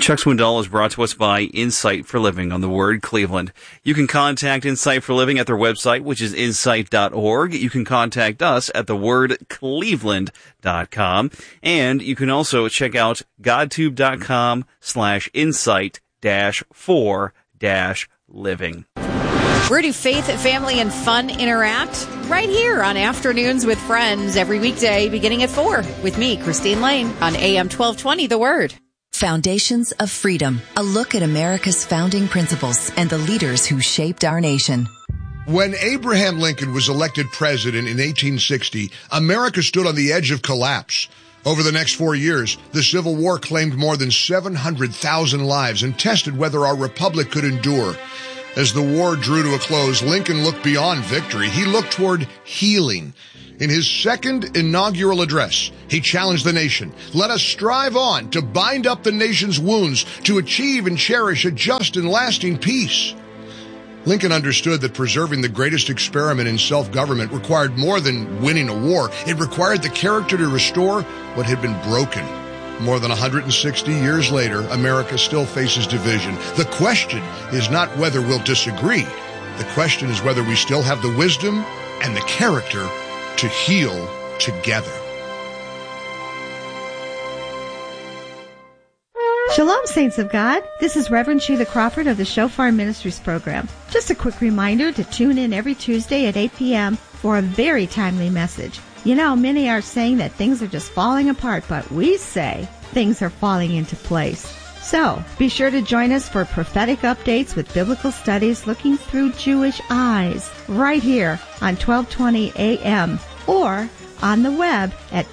Chuck Swindoll is brought to us by Insight for Living on the Word Cleveland. You can contact Insight for Living at their website, which is insight.org. You can contact us at thewordcleveland.com. And you can also check out godtube.com/insight-for-living. Where do faith, family, and fun interact? Right here on Afternoons with Friends, every weekday beginning at 4 with me, Christine Lane, on AM 1220, The Word. Foundations of Freedom, a look at America's founding principles and the leaders who shaped our nation. When Abraham Lincoln was elected president in 1860, America stood on the edge of collapse. Over the next 4 years, the Civil War claimed more than 700,000 lives and tested whether our republic could endure. As the war drew to a close, Lincoln looked beyond victory. He looked toward healing. In his second inaugural address, he challenged the nation. Let us strive on to bind up the nation's wounds, to achieve and cherish a just and lasting peace. Lincoln understood that preserving the greatest experiment in self-government required more than winning a war. It required the character to restore what had been broken. More than 160 years later, America still faces division. The question is not whether we'll disagree. The question is whether we still have the wisdom and the character to heal together. Shalom, saints of God. This is Reverend Sheila Crawford of the Shofar Ministries program. Just a quick reminder to tune in every Tuesday at 8 p.m. for a very timely message. You know, many are saying that things are just falling apart, but we say things are falling into place. So, be sure to join us for prophetic updates with biblical studies looking through Jewish eyes, right here on 1220 a.m. or on the web at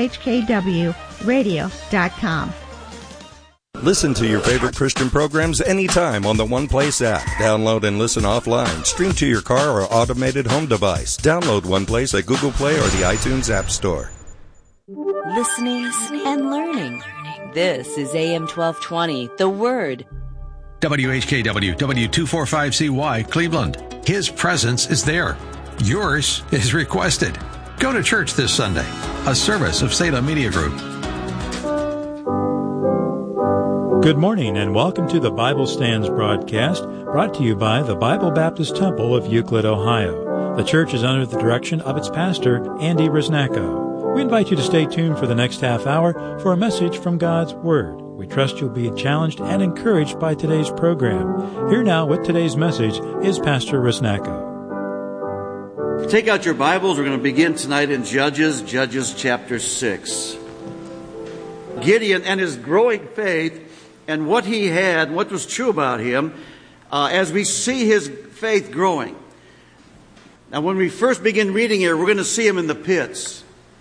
whkwradio.com. Listen to your favorite Christian programs anytime on the One Place app. Download and listen offline. Stream to your car or automated home device. Download One Place at Google Play or the iTunes App Store. Listening and learning. This is AM 1220, The Word. WHKW, W245CY, Cleveland. His presence is there. Yours is requested. Go to church this Sunday. A service of Salem Media Group. Good morning and welcome to the Bible Stands broadcast, brought to you by the Bible Baptist Temple of Euclid, Ohio. The church is under the direction of its pastor, Andy Risnacko. We invite you to stay tuned for the next half hour for a message from God's Word. We trust you'll be challenged and encouraged by today's program. Here now with today's message is Pastor Risnacko. Take out your Bibles. We're going to begin tonight in Judges chapter 6. Gideon and his growing faith and what he had, what was true about him, as we see his faith growing. Now, when we first begin reading here, we're going to see him in the pits.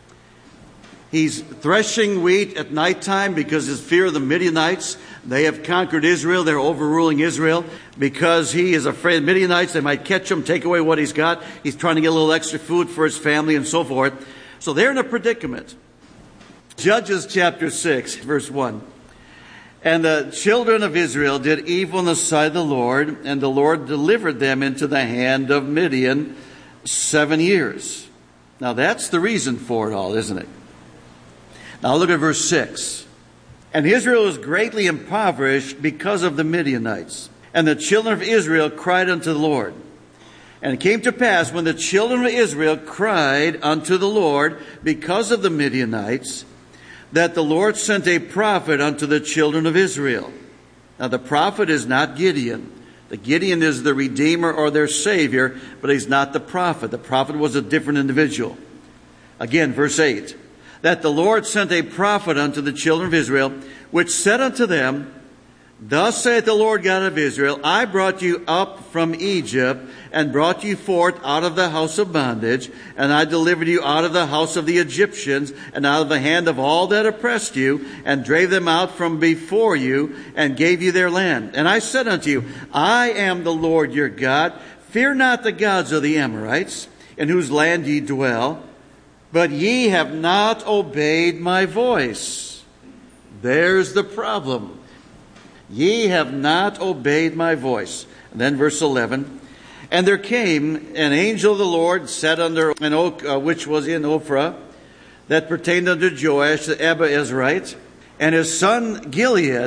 He's threshing wheat at nighttime because his fear of the Midianites. They have conquered Israel. They're overruling Israel. Because he is afraid of Midianites, they might catch him, take away what he's got. He's trying to get a little extra food for his family and so forth. So they're in a predicament. Judges chapter 6, verse 1. And the children of Israel did evil in the sight of the Lord, and the Lord delivered them into the hand of Midian 7 years. Now that's the reason for it all, isn't it? Now look at verse 6. And Israel was greatly impoverished because of the Midianites. And the children of Israel cried unto the Lord. And it came to pass, when the children of Israel cried unto the Lord because of the Midianites, that the Lord sent a prophet unto the children of Israel. Now the prophet is not Gideon. The Gideon is the Redeemer or their Savior, but he's not the prophet. The prophet was a different individual. Again, verse 8. That the Lord sent a prophet unto the children of Israel, which said unto them, Thus saith the Lord God of Israel, I brought you up from Egypt, and brought you forth out of the house of bondage, and I delivered you out of the house of the Egyptians, and out of the hand of all that oppressed you, and drave them out from before you, and gave you their land. And I said unto you, I am the Lord your God. Fear not the gods of the Amorites, in whose land ye dwell, but ye have not obeyed my voice. There's the problem. Ye have not obeyed my voice. And then verse 11. And there came an angel of the Lord, sat under an oak which was in Ophrah, that pertained unto Joash the Abiezrite, and his son Gilead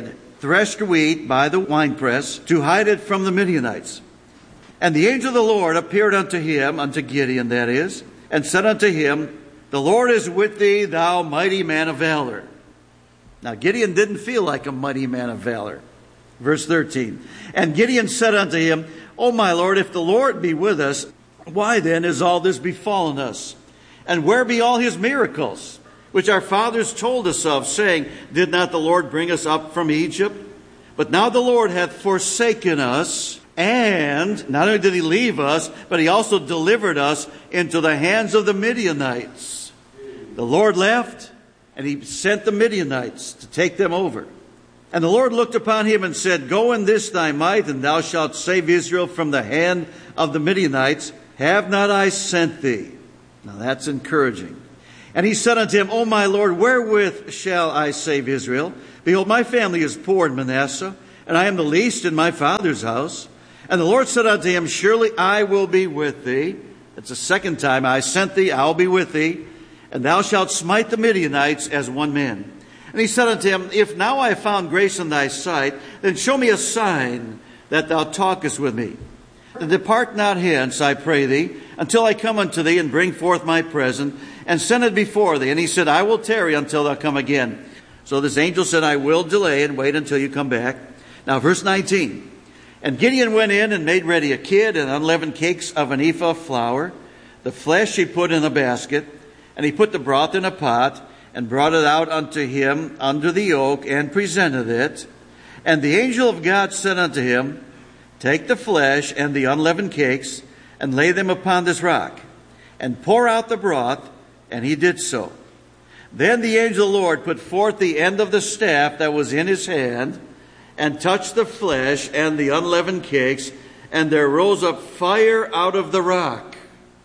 threshed wheat by the winepress, to hide it from the Midianites. And the angel of the Lord appeared unto him, unto Gideon that is, and said unto him, The Lord is with thee, thou mighty man of valor. Now Gideon didn't feel like a mighty man of valor. Verse 13. And Gideon said unto him, O my Lord, if the Lord be with us, why then is all this befallen us? And where be all his miracles, which our fathers told us of, saying, Did not the Lord bring us up from Egypt? But now the Lord hath forsaken us, and not only did he leave us, but he also delivered us into the hands of the Midianites. The Lord left, and he sent the Midianites to take them over. And the Lord looked upon him and said, Go in this thy might, and thou shalt save Israel from the hand of the Midianites. Have not I sent thee? Now that's encouraging. And he said unto him, O my Lord, wherewith shall I save Israel? Behold, my family is poor in Manasseh, and I am the least in my father's house. And the Lord said unto him, Surely I will be with thee. That's the second time I sent thee, I will be with thee. And thou shalt smite the Midianites as one man. And he said unto him, If now I have found grace in thy sight, then show me a sign that thou talkest with me. And depart not hence, I pray thee, until I come unto thee and bring forth my present, and send it before thee. And he said, I will tarry until thou come again. So this angel said, I will delay and wait until you come back. Now verse 19. And Gideon went in and made ready a kid and unleavened cakes of an ephah of flour. The flesh he put in a basket, and he put the broth in a pot, and brought it out unto him under the oak, and presented it. And the angel of God said unto him, Take the flesh and the unleavened cakes, and lay them upon this rock, and pour out the broth. And he did so. Then the angel of the Lord put forth the end of the staff that was in his hand, and touched the flesh and the unleavened cakes, and there rose up fire out of the rock.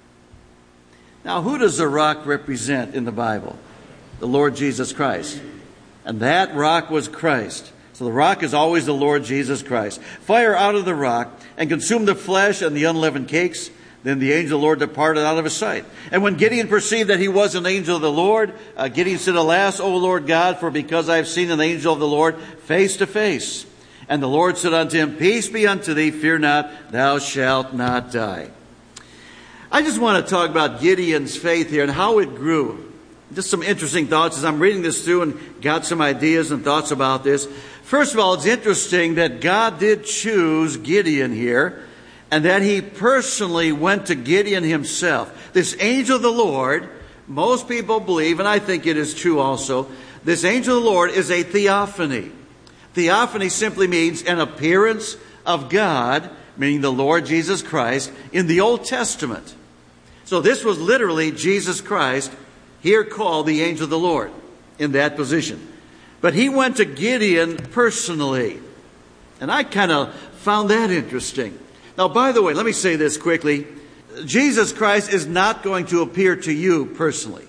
Now, who does the rock represent in the Bible? The Lord Jesus Christ. And that rock was Christ. So the rock is always the Lord Jesus Christ. Fire out of the rock, and consumed the flesh and the unleavened cakes. Then the angel of the Lord departed out of his sight. And when Gideon perceived that he was an angel of the Lord, Gideon said, Alas, O Lord God, for because I have seen an angel of the Lord face to face. And the Lord said unto him, Peace be unto thee, fear not, thou shalt not die. I just want to talk about Gideon's faith here and how it grew. Just some interesting thoughts as I'm reading this through and got some ideas and thoughts about this. First of all, it's interesting that God did choose Gideon here, and that he personally went to Gideon himself. This angel of the Lord, most people believe, and I think it is true also, this angel of the Lord is a theophany. Theophany simply means an appearance of God, meaning the Lord Jesus Christ, in the Old Testament. So this was literally Jesus Christ, here called the angel of the Lord, in that position. But he went to Gideon personally. And I kind of found that interesting. Now, by the way, let me say this quickly. Jesus Christ is not going to appear to you personally.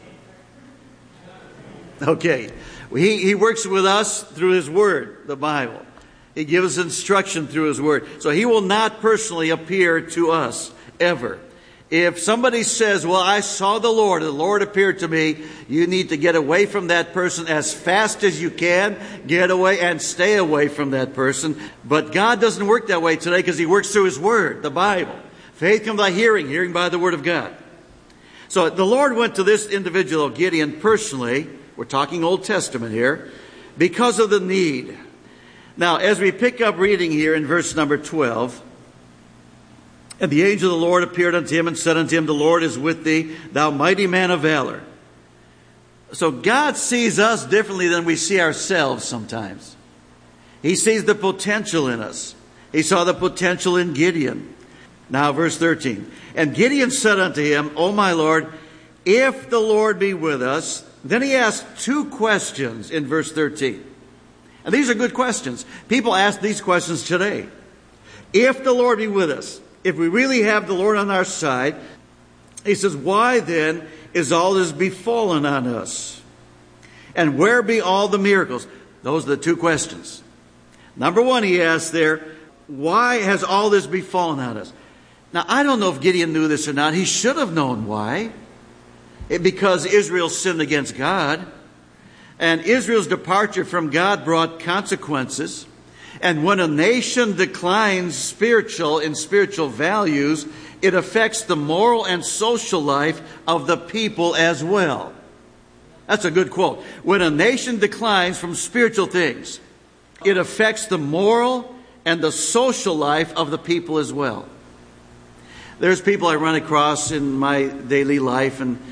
Okay. He works with us through His Word, the Bible. He gives us instruction through His Word. So He will not personally appear to us, ever. If somebody says, well, I saw the Lord appeared to me, you need to get away from that person as fast as you can. Get away and stay away from that person. But God doesn't work that way today because He works through His Word, the Bible. Faith comes by hearing, hearing by the Word of God. So the Lord went to this individual, Gideon, personally. We're talking Old Testament here, because of the need. Now, as we pick up reading here in verse number 12, and the angel of the Lord appeared unto him and said unto him, The Lord is with thee, thou mighty man of valor. So God sees us differently than we see ourselves sometimes. He sees the potential in us. He saw the potential in Gideon. Now, verse 13. And Gideon said unto him, O my Lord, if the Lord be with us. Then he asked two questions in verse 13. And these are good questions. People ask these questions today. If the Lord be with us, if we really have the Lord on our side, he says, why then is all this befallen on us? And where be all the miracles? Those are the two questions. Number one, he asked there, why has all this befallen on us? Now, I don't know if Gideon knew this or not. He should have known why. Because Israel sinned against God. And Israel's departure from God brought consequences. And when a nation declines in spiritual values, it affects the moral and social life of the people as well. That's a good quote. When a nation declines from spiritual things, it affects the moral and the social life of the people as well. There's people I run across in my daily life, and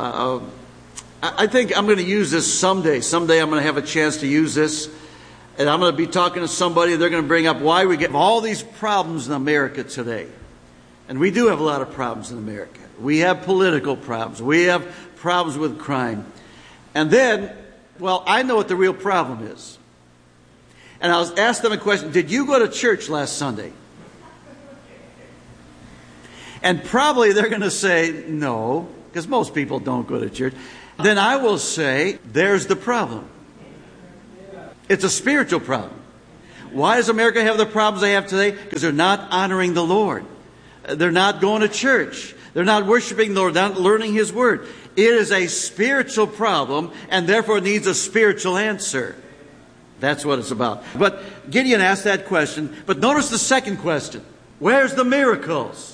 I think I'm going to use this someday. Someday I'm going to have a chance to use this, and I'm going to be talking to somebody, they're going to bring up why we get all these problems in America today. And we do have a lot of problems in America. We have political problems. We have problems with crime. And then, well, I know what the real problem is. And I was asked them a question, did you go to church last Sunday? And probably they're going to say no, because most people don't go to church. Then I will say, there's the problem. It's a spiritual problem. Why does America have the problems they have today? Because they're not honoring the Lord. They're not going to church. They're not worshiping the Lord. They're not learning His Word. It is a spiritual problem, and therefore needs a spiritual answer. That's what it's about. But Gideon asked that question. But notice the second question. Where's the miracles?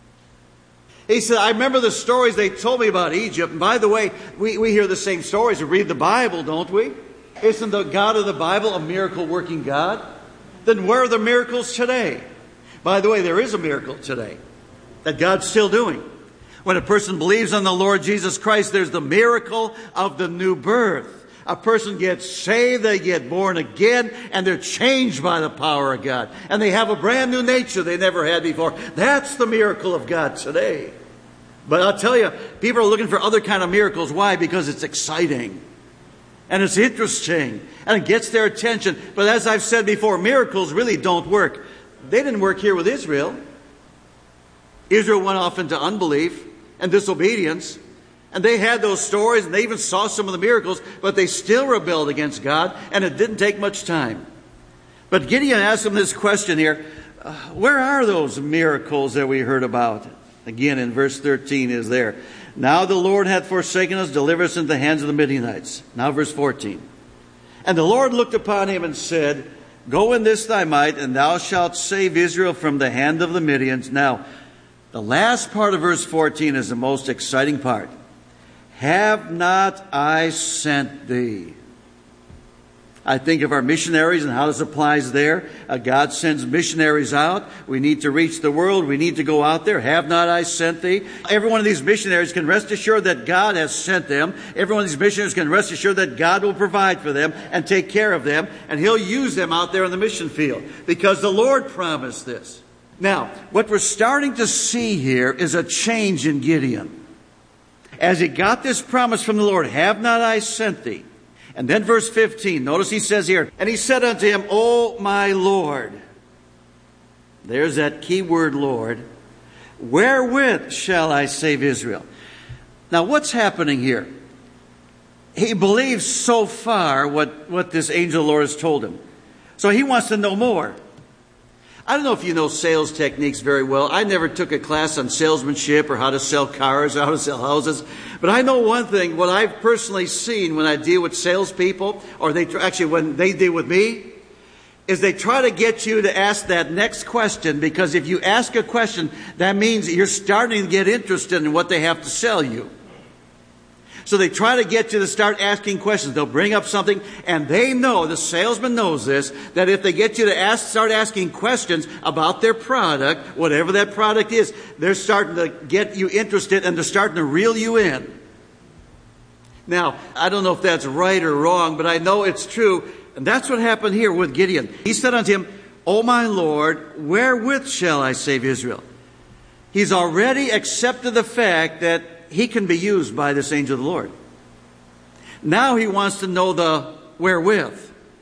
He said, I remember the stories they told me about Egypt. And by the way, we hear the same stories. We read the Bible, don't we? Isn't the God of the Bible a miracle-working God? Then where are the miracles today? By the way, there is a miracle today that God's still doing. When a person believes on the Lord Jesus Christ, there's the miracle of the new birth. A person gets saved, they get born again, and they're changed by the power of God. And they have a brand new nature they never had before. That's the miracle of God today. But I'll tell you, people are looking for other kind of miracles. Why? Because it's exciting. And it's interesting. And it gets their attention. But as I've said before, miracles really don't work. They didn't work here with Israel. Israel went off into unbelief and disobedience. And they had those stories, and they even saw some of the miracles, but they still rebelled against God, and it didn't take much time. But Gideon asked them this question here, where are those miracles that we heard about? Again, in verse 13 is there. Now the Lord hath forsaken us, delivered us into the hands of the Midianites. Now verse 14. And the Lord looked upon him and said, Go in this thy might, and thou shalt save Israel from the hand of the Midians. Now, the last part of verse 14 is the most exciting part. Have not I sent thee? I think of our missionaries and how this applies there. God sends missionaries out. We need to reach the world. We need to go out there. Have not I sent thee? Every one of these missionaries can rest assured that God has sent them. Every one of these missionaries can rest assured that God will provide for them and take care of them. And He'll use them out there in the mission field because the Lord promised this. Now, what we're starting to see here is a change in Gideon. As he got this promise from the Lord, have not I sent thee? And then verse 15, notice he says here, and he said unto him, O my Lord. There's that key word, Lord. Wherewith shall I save Israel? Now what's happening here? He believes so far what this angel of the Lord has told him. So he wants to know more. I don't know if you know sales techniques very well. I never took a class on salesmanship or how to sell cars or how to sell houses. But I know one thing, what I've personally seen when I deal with salespeople, or when they deal with me, is they try to get you to ask that next question, because if you ask a question, that means you're starting to get interested in what they have to sell you. So they try to get you to start asking questions. They'll bring up something, and they know, the salesman knows this, that if they get you to start asking questions about their product, whatever that product is, they're starting to get you interested and they're starting to reel you in. Now, I don't know if that's right or wrong, but I know it's true. And that's what happened here with Gideon. He said unto him, O my Lord, wherewith shall I save Israel? He's already accepted the fact that he can be used by this angel of the Lord. Now he wants to know the wherewith.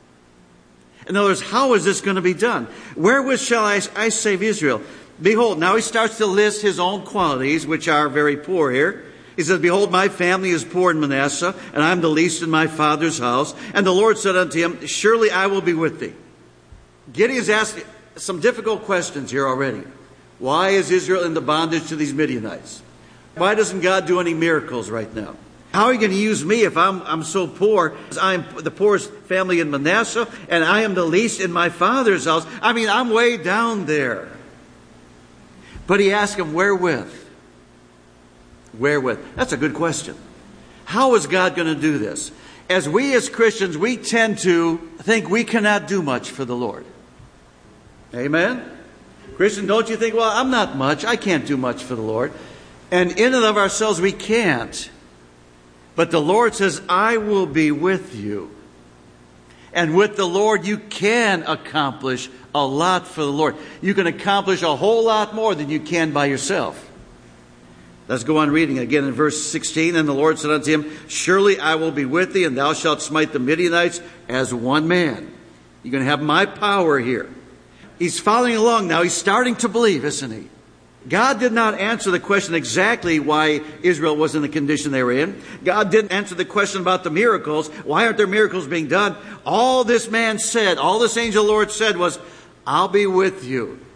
In other words, how is this going to be done? Wherewith shall I save Israel? Behold, now he starts to list his own qualities, which are very poor here. He says, Behold, my family is poor in Manasseh, and I am the least in my father's house. And the Lord said unto him, Surely I will be with thee. Gideon's asked some difficult questions here already. Why is Israel in the bondage to these Midianites? Why doesn't God do any miracles right now? How are you going to use me if I'm so poor? I'm the poorest family in Manasseh, and I am the least in my father's house. I mean, I'm way down there. But he asked him, wherewith? Wherewith? That's a good question. How is God going to do this? As Christians, we tend to think we cannot do much for the Lord. Amen? Christian, don't you think, well, I'm not much. I can't do much for the Lord. And in and of ourselves, we can't. But the Lord says, I will be with you. And with the Lord, you can accomplish a lot for the Lord. You can accomplish a whole lot more than you can by yourself. Let's go on reading again in verse 16. And the Lord said unto him, surely I will be with thee, and thou shalt smite the Midianites as one man. You're going to have my power here. He's following along now. He's starting to believe, isn't he? God did not answer the question exactly why Israel was in the condition they were in. God didn't answer the question about the miracles. Why aren't there miracles being done? All this man said, all this angel of the Lord said was, I'll be with you.